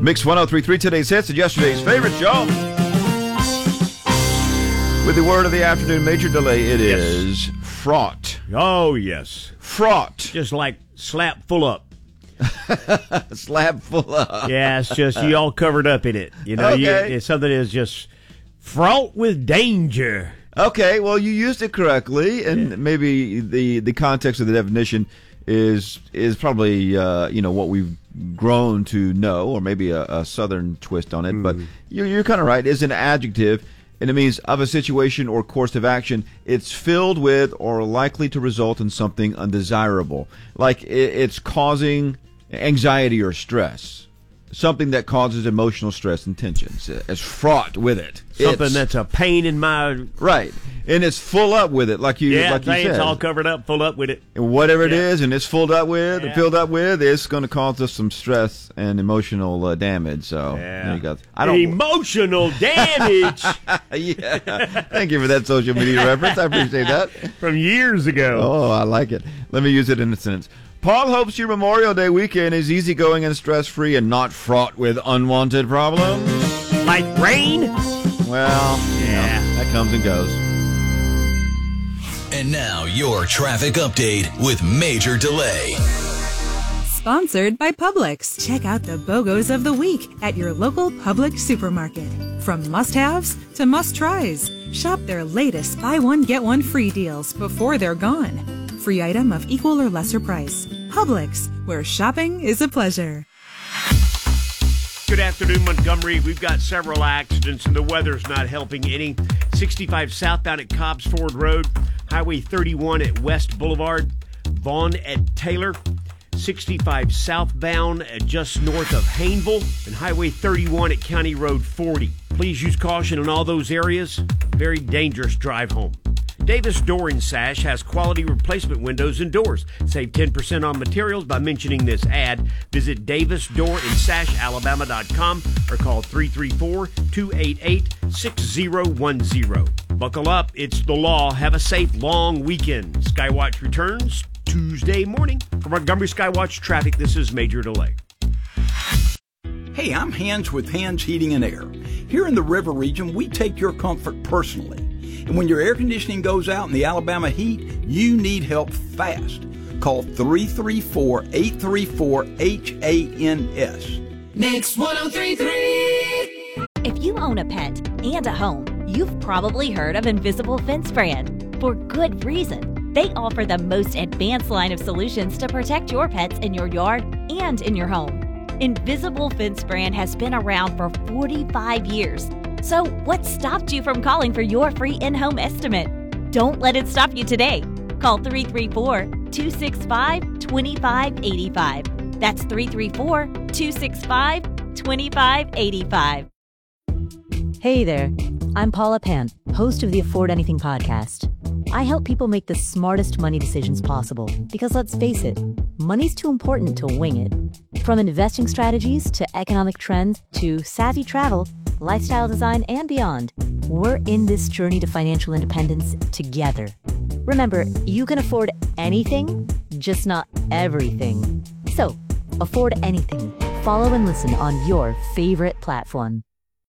Mix 1033, today's hits and yesterday's favorites, y'all. With the word of the afternoon, Major Delay, it is fraught. Oh, yes. Fraught. Just like slap full up. Slab full up. Yeah, it's just you all covered up in it. You know, Okay. it's something that's just fraught with danger. Okay, well, you used it correctly, and maybe the context of the definition is probably what we've grown to know, or maybe a southern twist on it. But you're kind of right. It's an adjective, and it means of a situation or course of action. It's filled with or likely to result in something undesirable, like it's causing anxiety or stress. Something that causes emotional stress and tensions. It's fraught with it. Something that's a pain in my... Right. And it's full up with it, like you said. It's all covered up, full up with it. And whatever it is, and it's filled up with, it's going to cause us some stress and emotional damage. So, there you go. Emotional damage! Yeah. Thank you for that social media reference. I appreciate that. From years ago. Oh, I like it. Let me use it in a sentence. Paul hopes your Memorial Day weekend is easygoing and stress-free and not fraught with unwanted problems. Like rain? Well, that comes and goes. And now your traffic update with Major Delay. Sponsored by Publix. Check out the BOGOs of the week at your local Publix supermarket. From must-haves to must-tries. Shop their latest buy one, get one free deals before they're gone. Free item of equal or lesser price. Publix, where shopping is a pleasure. Good afternoon, Montgomery. We've got several accidents, and the weather's not helping any. 65 southbound at Cobbs Ford Road, Highway 31 at West Boulevard, Vaughn at Taylor, 65 southbound at just north of Hayneville, and Highway 31 at County Road 40. Please use caution in all those areas. Very dangerous drive home. Davis Door and Sash has quality replacement windows and doors. Save 10% on materials by mentioning this ad. Visit davisdoorandsashalabama.com or call 334-288-6010. Buckle up. It's the law. Have a safe, long weekend. Skywatch returns Tuesday morning. For Montgomery Skywatch Traffic, this is Major Delay. Hey, I'm Hans with Hans Heating and Air. Here in the river region, we take your comfort personally. And when your air conditioning goes out in the Alabama heat, you need help fast. Call 334-834-HANS. Mix 1033. If you own a pet and a home, you've probably heard of Invisible Fence Brand. For good reason. They offer the most advanced line of solutions to protect your pets in your yard and in your home. Invisible Fence Brand has been around for 45 years. So what stopped you from calling for your free in-home estimate? Don't let it stop you today. Call 334-265-2585. That's 334-265-2585. Hey there, I'm Paula Pant, host of the Afford Anything podcast. I help people make the smartest money decisions possible because let's face it, money's too important to wing it. From investing strategies to economic trends to savvy travel, lifestyle design, and beyond, we're in this journey to financial independence together. Remember, you can afford anything, just not everything. So, afford anything. Follow and listen on your favorite platform.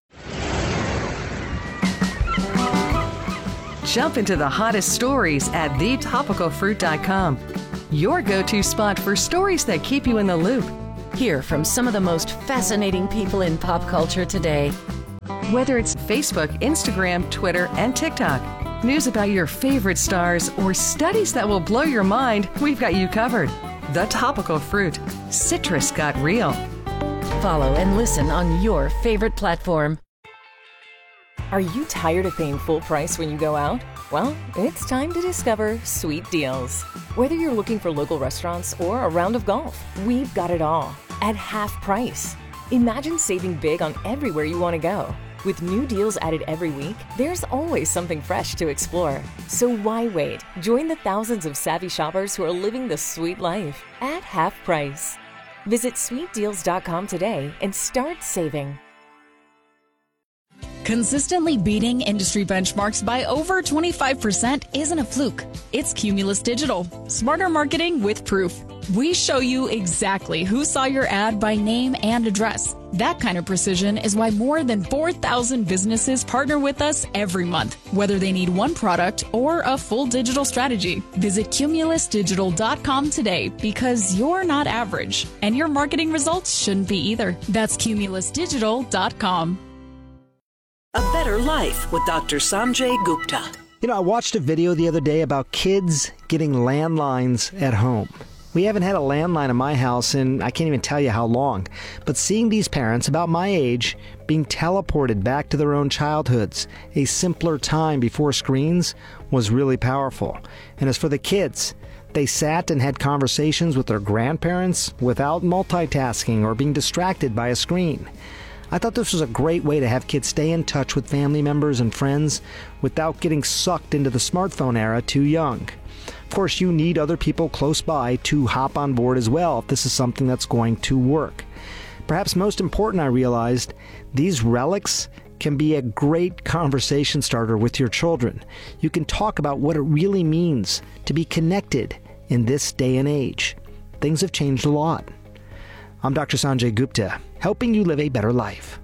Jump into the hottest stories at thetopicalfruit.com. Your go-to spot for stories that keep you in the loop. Hear from some of the most fascinating people in pop culture today. Whether it's Facebook, Instagram, Twitter, and TikTok, news about your favorite stars, or studies that will blow your mind, we've got you covered. The Topical Fruit. Citrus got real. Follow and listen on your favorite platform. Are you tired of paying full price when you go out? Well, it's time to discover Sweet Deals. Whether you're looking for local restaurants or a round of golf, we've got it all at half price. Imagine saving big on everywhere you want to go. With new deals added every week, there's always something fresh to explore. So why wait? Join the thousands of savvy shoppers who are living the sweet life at half price. Visit sweetdeals.com today and start saving. Consistently beating industry benchmarks by over 25% isn't a fluke. It's Cumulus Digital. Smarter marketing with proof. We show you exactly who saw your ad by name and address. That kind of precision is why more than 4,000 businesses partner with us every month, whether they need one product or a full digital strategy. Visit cumulusdigital.com today because you're not average, and your marketing results shouldn't be either. That's cumulusdigital.com. A Better Life with Dr. Sanjay Gupta. You know, I watched a video the other day about kids getting landlines at home. We haven't had a landline in my house in I can't even tell you how long. But seeing these parents about my age being teleported back to their own childhoods, a simpler time before screens, was really powerful. And as for the kids, they sat and had conversations with their grandparents without multitasking or being distracted by a screen. I thought this was a great way to have kids stay in touch with family members and friends without getting sucked into the smartphone era too young. Of course, you need other people close by to hop on board as well if this is something that's going to work. Perhaps most important, I realized, these relics can be a great conversation starter with your children. You can talk about what it really means to be connected in this day and age. Things have changed a lot. I'm Dr. Sanjay Gupta, helping you live a better life.